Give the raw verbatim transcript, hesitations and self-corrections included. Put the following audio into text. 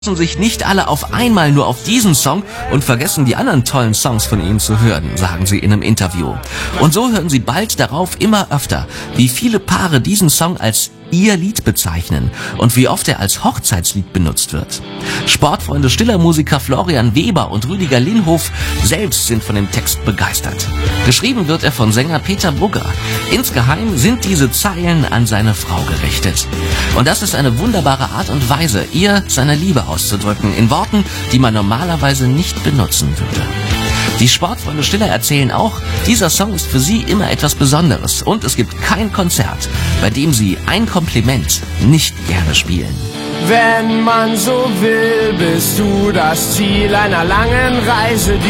sich nicht alle auf einmal nur auf diesen Song und vergessen die anderen tollen Songs von ihm zu hören, sagen sie in einem Interview. Und so hören sie bald darauf immer öfter, wie viele Paare diesen Song als ihr Lied bezeichnen und wie oft er als Hochzeitslied benutzt wird. Sportfreunde Stiller Musiker Florian Weber und Rüdiger Linhof selbst sind von dem Text begeistert. Geschrieben wird er von Sänger Peter Brugger. Insgeheim sind diese Zeilen an seine Frau gerichtet. Und das ist eine wunderbare Art und Weise, ihr seine Liebe auszudrücken, in Worten, die man normalerweise nicht benutzen würde. Die Sportfreunde Stiller erzählen auch, dieser Song ist für sie immer etwas Besonderes und es gibt kein Konzert, bei dem sie ein Kompliment nicht gerne spielen. Wenn man so will, bist du das Ziel einer langen Reise, die